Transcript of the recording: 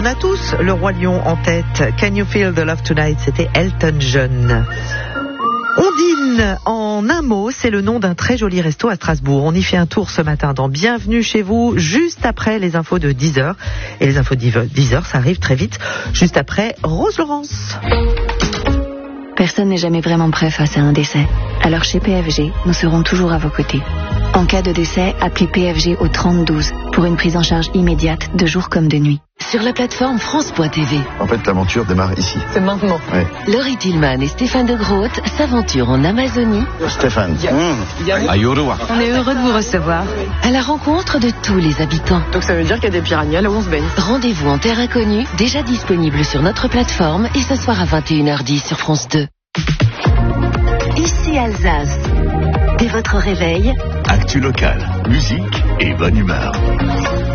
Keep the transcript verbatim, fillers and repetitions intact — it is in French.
On a tous le Roi Lion en tête. Can You Feel the Love Tonight? C'était Elton John. Ondine, en un mot, c'est le nom d'un très joli resto à Strasbourg. On y fait un tour ce matin dans Bienvenue chez vous, juste après les infos de dix heures. Et les infos de dix heures, ça arrive très vite, juste après Rose Laurence. Personne n'est jamais vraiment prêt face à un décès. Alors chez P F G, nous serons toujours à vos côtés. En cas de décès, appelez P F G au trente douze pour une prise en charge immédiate de jour comme de nuit. Sur la plateforme France point T V. En fait, l'aventure démarre ici. C'est maintenant. Ouais. Laurie Tillman et Stéphane de Groot s'aventurent en Amazonie. Stéphane. Mmh. À Yorua. On est heureux de vous recevoir. À la rencontre de tous les habitants. Donc ça veut dire qu'il y a des piranhas là où on se baigne. Rendez-vous en terre inconnue, déjà disponible sur notre plateforme et ce soir à vingt et une heures dix sur France deux. Ici Alsace. Dès votre réveil, actu local, musique et bonne humeur.